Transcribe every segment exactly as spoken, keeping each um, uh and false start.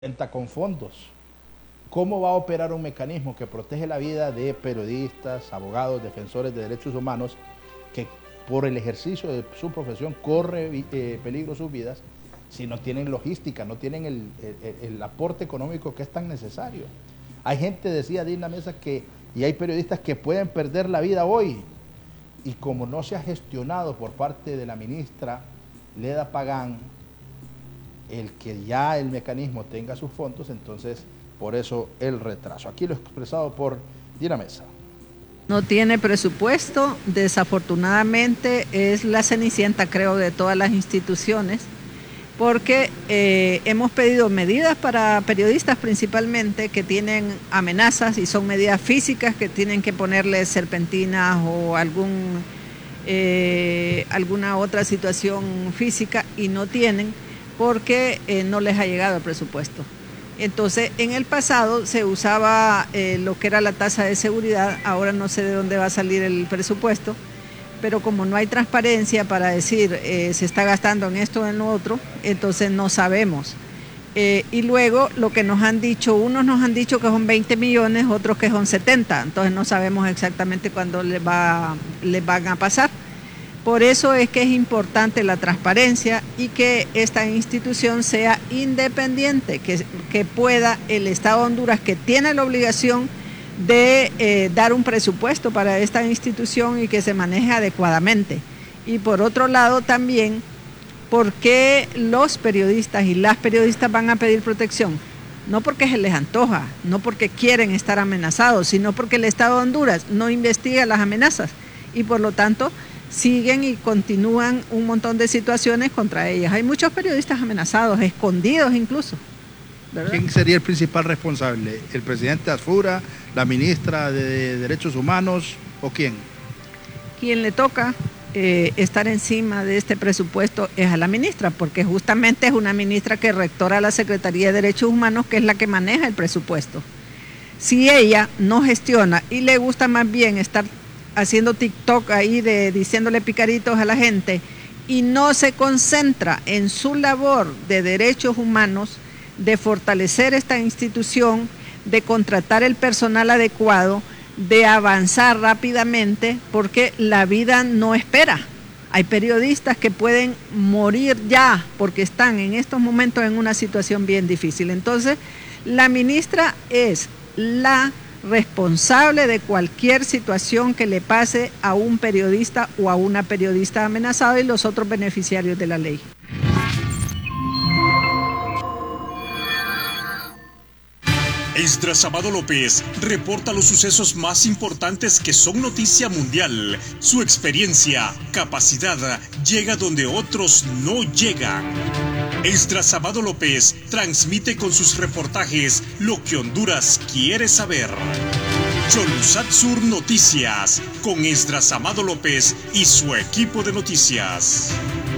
cuenta con fondos. ¿Cómo va a operar un mecanismo que protege la vida de periodistas, abogados, defensores de derechos humanos que por el ejercicio de su profesión corre eh, peligro sus vidas si no tienen logística, no tienen el, el, el aporte económico que es tan necesario? Hay gente, decía Dina Mesa, que, y hay periodistas que pueden perder la vida hoy, y como no se ha gestionado por parte de la ministra Leda Pagán el que ya el mecanismo tenga sus fondos, entonces por eso el retraso. Aquí lo he expresado por Dina Mesa. No tiene presupuesto, desafortunadamente es la cenicienta, creo, de todas las instituciones, porque eh, hemos pedido medidas para periodistas principalmente que tienen amenazas y son medidas físicas que tienen que ponerles serpentinas o algún, eh, alguna otra situación física y no tienen porque eh, no les ha llegado el presupuesto. Entonces, en el pasado se usaba eh, lo que era la tasa de seguridad, ahora no sé de dónde va a salir el presupuesto, pero como no hay transparencia para decir eh, se está gastando en esto o en lo otro, entonces no sabemos. Eh, y luego lo que nos han dicho, unos nos han dicho que son veinte millones, otros que son setenta, entonces no sabemos exactamente cuándo les, va, les van a pasar. Por eso es que es importante la transparencia y que esta institución sea independiente, que, que pueda el Estado de Honduras, que tiene la obligación de eh, dar un presupuesto para esta institución y que se maneje adecuadamente. Y por otro lado también, ¿por qué los periodistas y las periodistas van a pedir protección? No porque se les antoja, no porque quieren estar amenazados, sino porque el Estado de Honduras no investiga las amenazas y por lo tanto siguen y continúan un montón de situaciones contra ellas. Hay muchos periodistas amenazados, escondidos incluso, ¿verdad? ¿Quién sería el principal responsable? ¿El presidente Asfura, la ministra de Derechos Humanos o quién? Quien le toca eh, estar encima de este presupuesto es a la ministra, porque justamente es una ministra que rectora la Secretaría de Derechos Humanos, que es la que maneja el presupuesto. Si ella no gestiona y le gusta más bien estar haciendo TikTok ahí de diciéndole picaritos a la gente y no se concentra en su labor de derechos humanos, de fortalecer esta institución, de contratar el personal adecuado, de avanzar rápidamente, porque la vida no espera. Hay periodistas que pueden morir ya porque están en estos momentos en una situación bien difícil. Entonces, la ministra es la responsable de cualquier situación que le pase a un periodista o a una periodista amenazada y los otros beneficiarios de la ley. Esdras Amado López reporta los sucesos más importantes que son noticia mundial. Su experiencia, capacidad, llega donde otros no llegan. Esdras Amado López transmite con sus reportajes lo que Honduras quiere saber. Cholusat Sur Noticias, con Esdras Amado López y su equipo de noticias.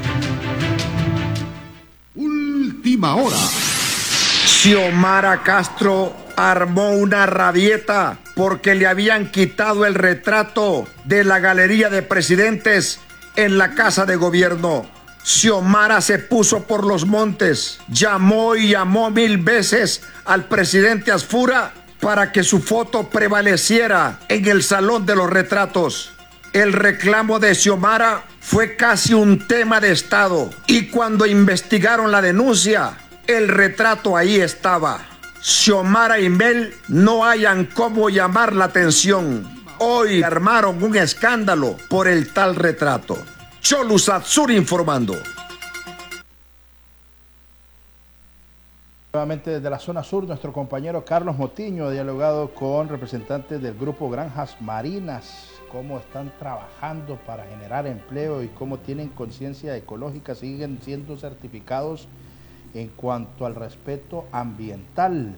Última hora. Xiomara Castro armó una rabieta porque le habían quitado el retrato de la galería de presidentes en la Casa de Gobierno. Xiomara se puso por los montes, llamó y llamó mil veces al presidente Asfura para que su foto prevaleciera en el Salón de los Retratos. El reclamo de Xiomara fue casi un tema de Estado y cuando investigaron la denuncia, el retrato ahí estaba. Xiomara y Mel no hayan cómo llamar la atención. Hoy armaron un escándalo por el tal retrato. Cholusat Sur informando. Nuevamente desde la zona sur, nuestro compañero Carlos Motiño ha dialogado con representantes del grupo Granjas Marinas, cómo están trabajando para generar empleo y cómo tienen conciencia ecológica, siguen siendo certificados en cuanto al respeto ambiental.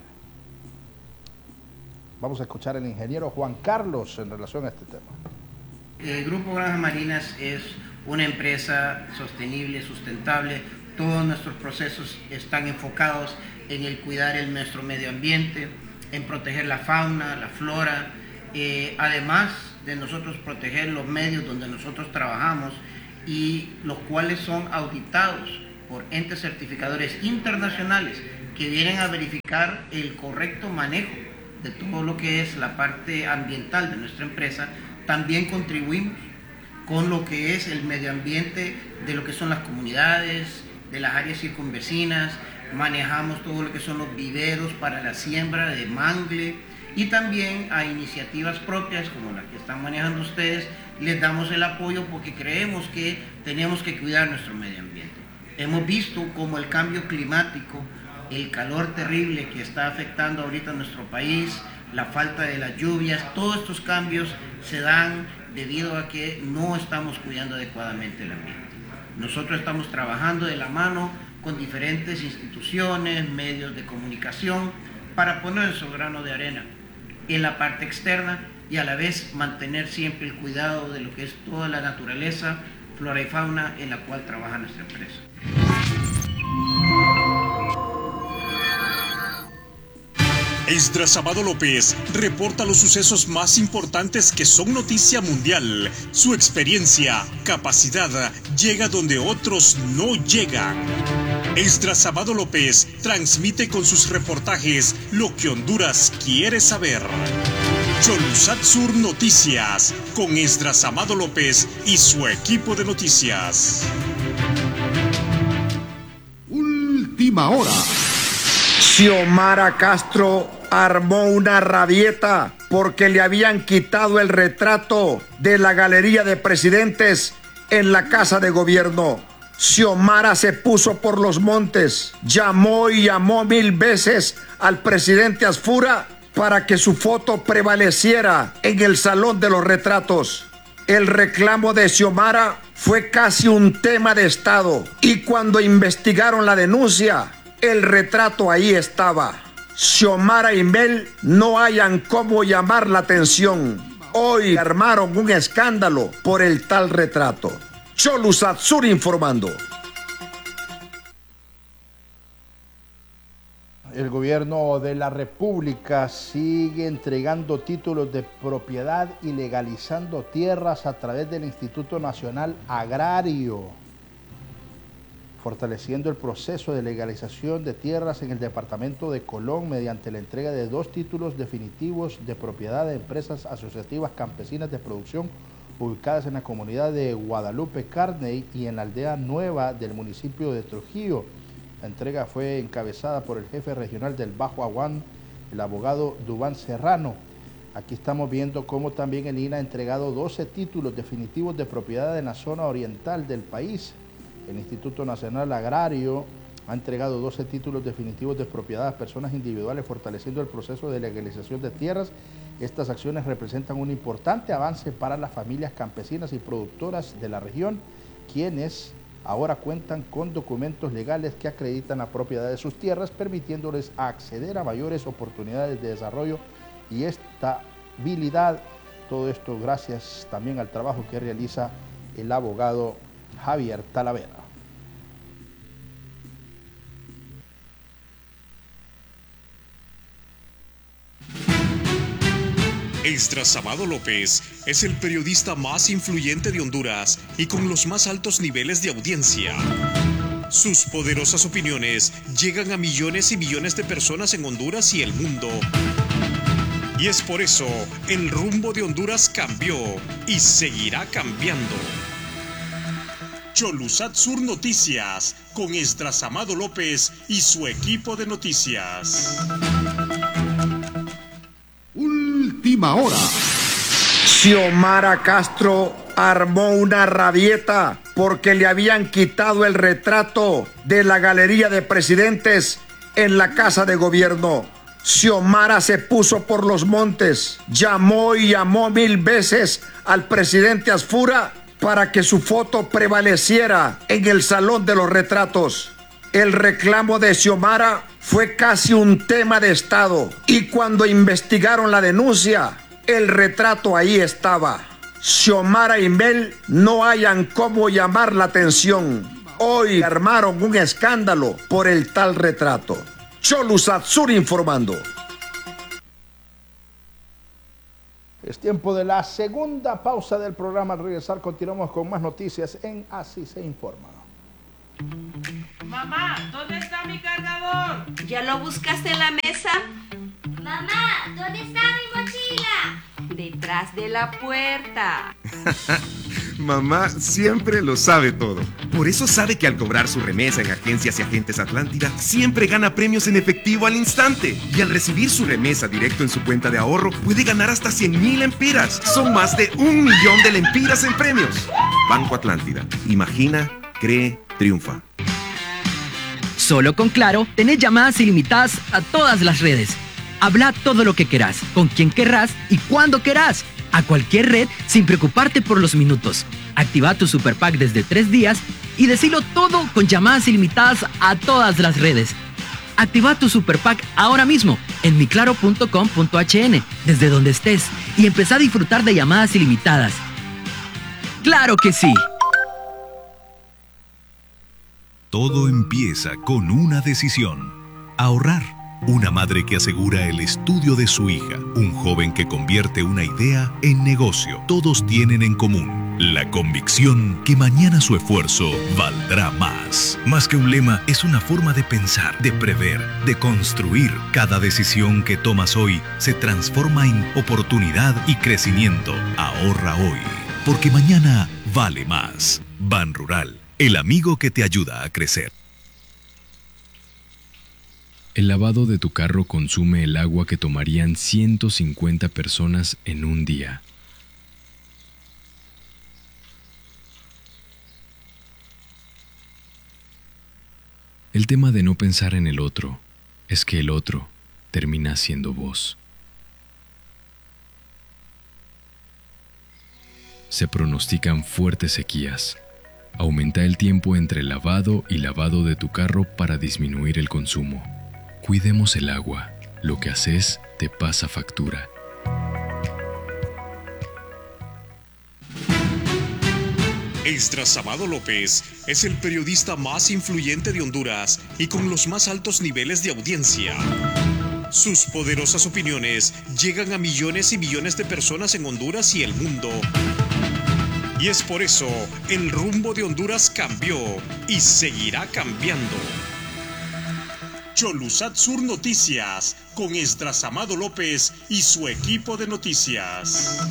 Vamos a escuchar al ingeniero Juan Carlos en relación a este tema. El Grupo Granjas Marinas es una empresa sostenible, sustentable. Todos nuestros procesos están enfocados en el cuidar el, nuestro medio ambiente, en proteger la fauna, la flora, eh, además de nosotros proteger los medios donde nosotros trabajamos y los cuales son auditados por entes certificadores internacionales que vienen a verificar el correcto manejo de todo lo que es la parte ambiental de nuestra empresa. También contribuimos con lo que es el medio ambiente de lo que son las comunidades, de las áreas circunvecinas, manejamos todo lo que son los viveros para la siembra de mangle y también a iniciativas propias como las que están manejando ustedes, les damos el apoyo porque creemos que tenemos que cuidar nuestro medio ambiente. Hemos visto como el cambio climático, el calor terrible que está afectando ahorita a nuestro país, la falta de las lluvias, todos estos cambios se dan debido a que no estamos cuidando adecuadamente el ambiente. Nosotros estamos trabajando de la mano con diferentes instituciones, medios de comunicación, para poner nuestro grano de arena en la parte externa y a la vez mantener siempre el cuidado de lo que es toda la naturaleza, flora y fauna en la cual trabaja nuestra empresa. Esdras Amado López reporta los sucesos más importantes que son noticia mundial. Su experiencia, capacidad, llega donde otros no llegan. Esdras Amado López transmite con sus reportajes lo que Honduras quiere saber. Cholusat Sur Noticias, con Esdras Amado López y su equipo de noticias. Última hora. Xiomara Castro armó una rabieta porque le habían quitado el retrato de la galería de presidentes en la Casa de Gobierno. Xiomara se puso por los montes, llamó y llamó mil veces al presidente Asfura para que su foto prevaleciera en el Salón de los Retratos. El reclamo de Xiomara fue casi un tema de Estado y cuando investigaron la denuncia, el retrato ahí estaba. Xiomara y Mel no hayan cómo llamar la atención. Hoy armaron un escándalo por el tal retrato. Cholusat Sur informando. El gobierno de la República sigue entregando títulos de propiedad y legalizando tierras a través del Instituto Nacional Agrario, fortaleciendo el proceso de legalización de tierras en el departamento de Colón mediante la entrega de dos títulos definitivos de propiedad de empresas asociativas campesinas de producción ubicadas en la comunidad de Guadalupe Carney y en la aldea nueva del municipio de Trujillo. La entrega fue encabezada por el jefe regional del Bajo Aguán, el abogado Dubán Serrano. Aquí estamos viendo cómo también el I N A ha entregado doce títulos definitivos de propiedad en la zona oriental del país. El Instituto Nacional Agrario ha entregado doce títulos definitivos de propiedad a personas individuales, fortaleciendo el proceso de legalización de tierras. Estas acciones representan un importante avance para las familias campesinas y productoras de la región, quienes ahora cuentan con documentos legales que acreditan la propiedad de sus tierras, permitiéndoles acceder a mayores oportunidades de desarrollo y estabilidad. Todo esto gracias también al trabajo que realiza el abogado Javier Talavera. Esdras Amado López es el periodista más influyente de Honduras y con los más altos niveles de audiencia. Sus poderosas opiniones llegan a millones y millones de personas en Honduras y el mundo. Y es por eso el rumbo de Honduras cambió y seguirá cambiando. Cholusat Sur Noticias, con Esdras Amado López y su equipo de noticias. Última hora. Xiomara Castro armó una rabieta porque le habían quitado el retrato de la galería de presidentes en la Casa de Gobierno. Xiomara se puso por los montes, llamó y llamó mil veces al presidente Asfura para que su foto prevaleciera en el Salón de los Retratos. El reclamo de Xiomara fue casi un tema de Estado y cuando investigaron la denuncia, el retrato ahí estaba. Xiomara y Mel no hayan cómo llamar la atención. Hoy armaron un escándalo por el tal retrato. Cholusat Sur informando. Es tiempo de la segunda pausa del programa. Al regresar continuamos con más noticias en Así se informa. Mamá, ¿dónde está mi cargador! ¿Ya lo buscaste en la mesa? Mamá, ¿dónde está mi mochila? Detrás de la puerta. Mamá siempre lo sabe todo. Por eso sabe que al cobrar su remesa en Agencias y Agentes Atlántida, siempre gana premios en efectivo al instante. Y al recibir su remesa directo en su cuenta de ahorro, puede ganar hasta cien mil lempiras. Son más de un millón de lempiras en premios. Banco Atlántida. Imagina, cree, triunfa. Solo con Claro, tenés llamadas ilimitadas a todas las redes. Habla todo lo que querás, con quien querrás y cuando querás. A cualquier red sin preocuparte por los minutos. Activa tu Super Pack desde tres días y decilo todo con llamadas ilimitadas a todas las redes. Activa tu Super Pack ahora mismo en mi claro punto com punto h n desde donde estés y empezá a disfrutar de llamadas ilimitadas. ¡Claro que sí! Todo empieza con una decisión: ahorrar. Una madre que asegura el estudio de su hija. Un joven que convierte una idea en negocio. Todos tienen en común la convicción que mañana su esfuerzo valdrá más. Más que un lema, es una forma de pensar, de prever, de construir. Cada decisión que tomas hoy se transforma en oportunidad y crecimiento. Ahorra hoy, porque mañana vale más. Ban Rural, el amigo que te ayuda a crecer. El lavado de tu carro consume el agua que tomarían ciento cincuenta personas en un día. El tema de no pensar en el otro es que el otro termina siendo vos. Se pronostican fuertes sequías. Aumenta el tiempo entre lavado y lavado de tu carro para disminuir el consumo. Cuidemos el agua. Lo que haces te pasa factura. Esdras Amado López es el periodista más influyente de Honduras y con los más altos niveles de audiencia. Sus poderosas opiniones llegan a millones y millones de personas en Honduras y el mundo. Y es por eso el rumbo de Honduras cambió y seguirá cambiando. Cholusat Sur Noticias, con Esdras Amado López y su equipo de noticias.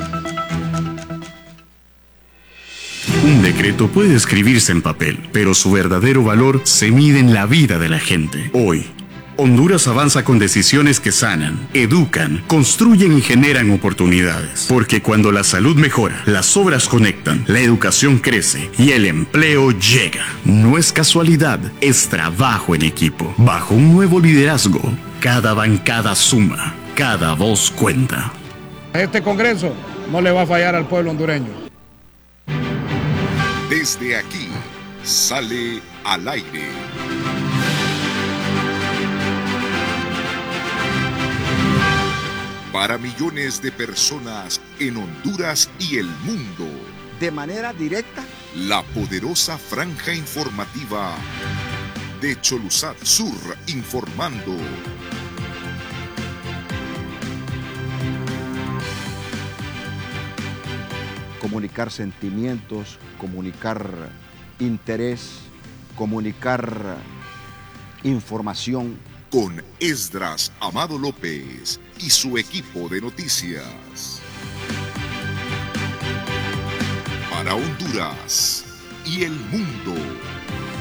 Un decreto puede escribirse en papel, pero su verdadero valor se mide en la vida de la gente. Hoy, Honduras avanza con decisiones que sanan, educan, construyen y generan oportunidades. Porque cuando la salud mejora, las obras conectan, la educación crece y el empleo llega. No es casualidad, es trabajo en equipo. Bajo un nuevo liderazgo, cada bancada suma, cada voz cuenta. Este Congreso no le va a fallar al pueblo hondureño. Desde aquí, sale al aire. Para millones de personas en Honduras y el mundo. De manera directa. La poderosa franja informativa de Cholusat Sur informando. Comunicar sentimientos, comunicar interés, comunicar información. Con Esdras Amado López y su equipo de noticias. Para Honduras y el mundo.